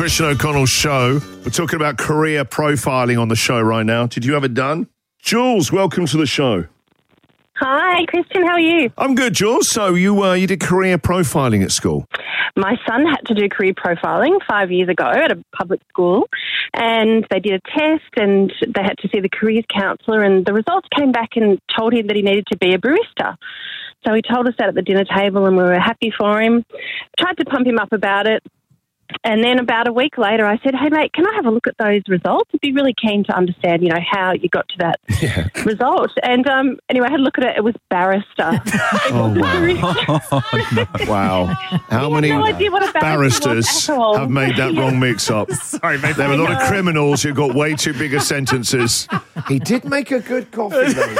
Christian O'Connell Show. We're talking about career profiling on the show right now. Did you have it done? Jules, welcome to the show. Hi, Christian. How are you? I'm good, Jules. So you did career profiling at school? My son had to do career profiling 5 years ago at a public school, and they did a test and they had to see the careers counsellor, and the results came back and told him that he needed to be a barista. So he told us that at the dinner table and we were happy for him. Tried to pump him up about it. And then about a week later, I said, hey, mate, can I have a look at those results? I'd be really keen to understand, how you got to that result. And anyway, I had a look at it. It was barrister. Oh, wow. Wow. How many barristers have made that wrong mix-up? Sorry, mate. There were a lot of criminals who got way too big a sentences. He did make a good coffee, though.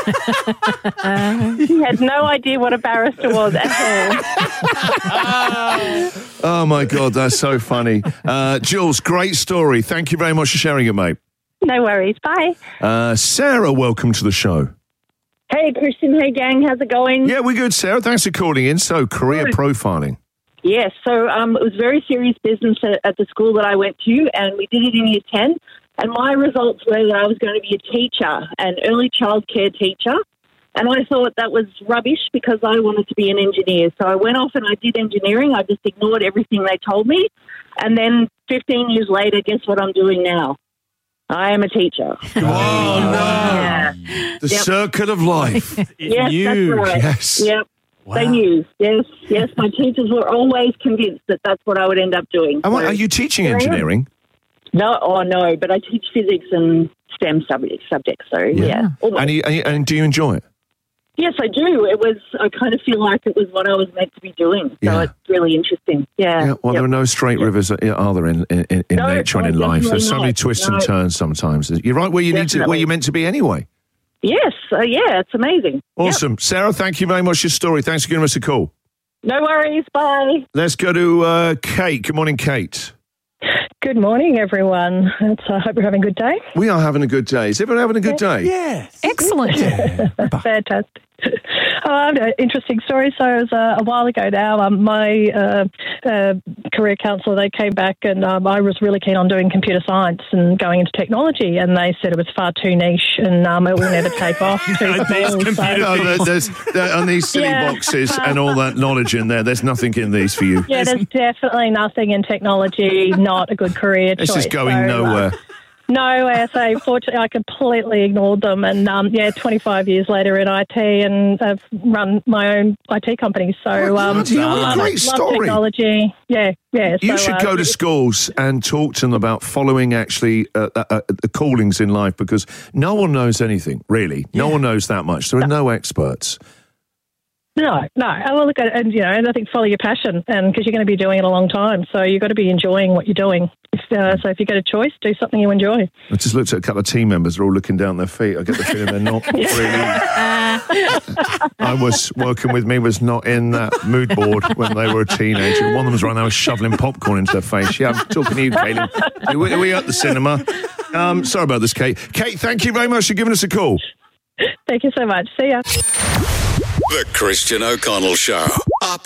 He had no idea what a barrister was at all. Oh, my God, that's so funny. Jules, great story. Thank you very much for sharing it, mate. No worries. Bye. Sarah, welcome to the show. Hey, Christian. Hey, gang. How's it going? Yeah, we're good, Sarah. Thanks for calling in. So, career profiling. Yes. So it was very serious business at the school that I went to, and we did it in year 10. And my results were that I was going to be a teacher, an early childcare teacher. And I thought that was rubbish because I wanted to be an engineer. So I went off and I did engineering. I just ignored everything they told me. And then 15 years later, guess what I'm doing now? I am a teacher. Oh, no. Yeah. The circle of life. Yes, that's right. Yes. Yep. Wow. They knew. Yes. My teachers were always convinced that that's what I would end up doing. Are you teaching engineering? No, but I teach physics and STEM subjects. So, yeah. And do you enjoy it? Yes, I do. I kind of feel like it was what I was meant to be doing. So it's really interesting. Yeah. Well, there are no straight rivers, are there, in nature and in life? There's so many twists and turns sometimes. You're right where where you're meant to be anyway. Yes. It's amazing. Awesome. Yep. Sarah, thank you very much for your story. Thanks for giving us a call. No worries. Bye. Let's go to Kate. Good morning, Kate. Good morning, everyone. I hope you're having a good day. We are having a good day. Is everyone having a good day? Yes. Excellent. Fantastic. Interesting story. So it was a while ago now. My career counsellor, they came back and I was really keen on doing computer science and going into technology, and they said it was far too niche and it will never take off. There's on these silly boxes and all that knowledge in there. There's nothing in these for you. Yeah, there's definitely nothing in technology. Not a good career choice. This is going nowhere. No, so fortunately I completely ignored them, and 25 years later in IT, and I've run my own IT company. So great story. Love technology. Yeah. You should go to schools and talk to them about following the callings in life, because no one knows anything, really. No one knows that much. There are no experts. No. Well, look, and I think follow your passion, and because you're going to be doing it a long time, so you've got to be enjoying what you're doing. So if you get a choice, do something you enjoy. I just looked at a couple of team members; they're all looking down their feet. I get the feeling they're not really. I was working with me was not in that mood board when they were a teenager. One of them was right now shoveling popcorn into their face. Yeah, I'm talking to you, Caleb. Are we at the cinema? Sorry about this, Kate. Kate, thank you very much for giving us a call. Thank you so much. See ya. The Christian O'Connell Show. Up